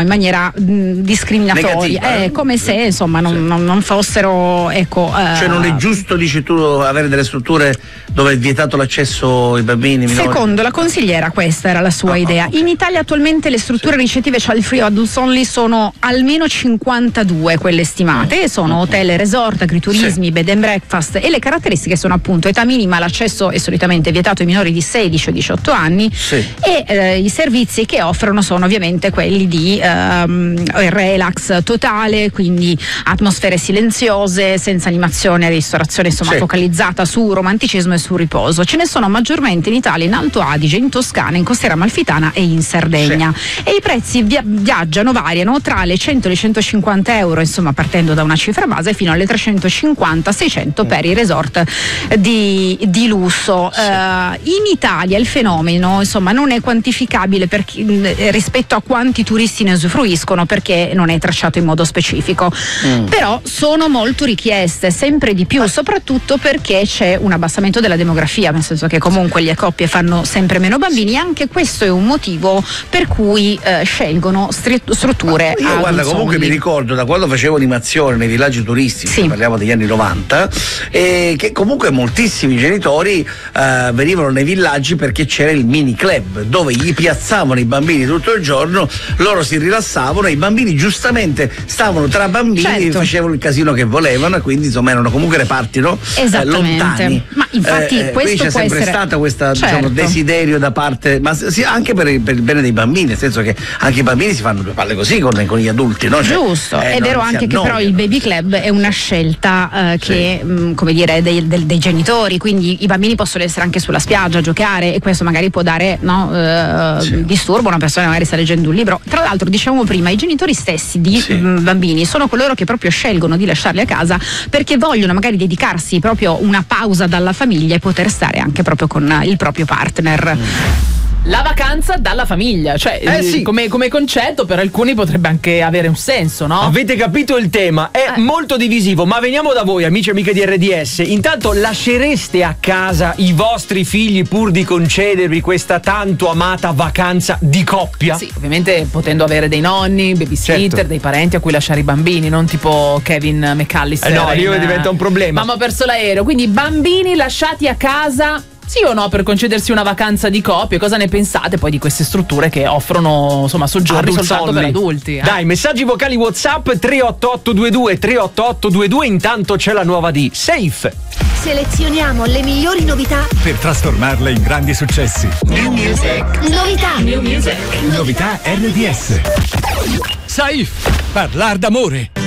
in maniera discriminatoria, negativa, come se insomma non fossero, ecco. Cioè non è giusto, dici tu, avere delle strutture dove è vietato l'accesso ai bambini minori? Secondo la consigliera questa era la sua idea. Okay. In Italia attualmente le strutture ricettive child free o adults only sono almeno 52 quelle stimate, sono hotel e resort, agriturismi, bed and breakfast, e le caratteristiche sono appunto età minima, l'accesso è solitamente vietato ai minori di 16 o 18 anni e i servizi che offrono sono ovviamente quelli di relax totale, quindi atmosfere silenziose, senza animazione, ristorazione insomma focalizzata su romanticismo e su riposo. Ce ne sono maggiormente in Italia, in Alto Adige, in Toscana, in Costiera Amalfitana e in Sardegna. E i prezzi variano tra le 100 e le 150 euro, insomma partendo da una cifra base, fino alle 350-600 per i resort di lusso. In Italia il fenomeno insomma non è quantificabile rispetto a quanti turisti ne usufruiscono, perché non è tracciato in modo specifico, però sono molto richieste, sempre di più, soprattutto perché c'è un abbassamento della demografia, nel senso che comunque le coppie fanno sempre meno bambini, e anche questo è un motivo per cui scelgono strutture. Io guarda, comunque mi ricordo da quando facevo animazione nei villaggi turistici, parliamo degli anni 90, che comunque moltissimi genitori venivano nei villaggi perché c'era il mini club dove gli piazzavano i bambini tutto il giorno, loro si rilassavano e i bambini giustamente stavano tra bambini e facevano il casino che volevano, e quindi insomma erano comunque reparti lontani. Ma infatti questo c'è può sempre essere stata questa diciamo, desiderio da parte, ma anche per il bene dei bambini, nel senso che anche i bambini si fanno due palle così con gli adulti, no? Giusto, è vero anche che però il baby club è una scelta che come dire dei genitori, quindi i bambini possono essere anche sulla spiaggia a giocare, e questo magari può dare disturbo, una persona magari sta leggendo un libro. Tra l'altro, dicevamo prima, i genitori stessi di bambini sono coloro che proprio scelgono di lasciarli a casa perché vogliono magari dedicarsi proprio una pausa dalla famiglia e poter stare anche proprio con il proprio partner. La vacanza dalla famiglia, cioè come concetto per alcuni potrebbe anche avere un senso, no? Avete capito il tema? È molto divisivo, ma veniamo da voi, amici e amiche di RDS. Intanto, lascereste a casa i vostri figli pur di concedervi questa tanto amata vacanza di coppia? Sì, ovviamente potendo avere dei nonni, babysitter, dei parenti a cui lasciare i bambini, non tipo Kevin McAllister. No, io diventa un problema. Mamma perso l'aereo, quindi bambini lasciati a casa. Sì o no per concedersi una vacanza di coppia? Cosa ne pensate poi di queste strutture che offrono insomma soggiorni soltanto per adulti? Dai, messaggi vocali WhatsApp 38822 38822. Intanto c'è la nuova di Safe. Selezioniamo le migliori novità per trasformarle in grandi successi. New Music. Novità. New Music. Novità RDS. Safe. Parlar d'amore.